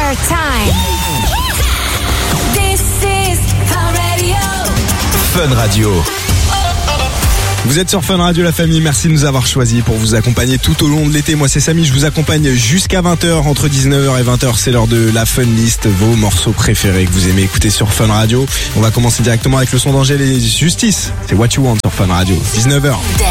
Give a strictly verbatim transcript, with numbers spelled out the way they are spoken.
your time. This is Fun Radio. Fun Radio. Vous êtes sur Fun Radio, la famille, merci de nous avoir choisis pour vous accompagner tout au long de l'été. Moi c'est Samy, je vous accompagne jusqu'à vingt heures, entre dix-neuf heures et vingt heures, c'est l'heure de la Fun List, vos morceaux préférés que vous aimez écouter sur Fun Radio. On va commencer directement avec le son d'Angèle et Justice, c'est What You Want sur Fun Radio, dix-neuf heures.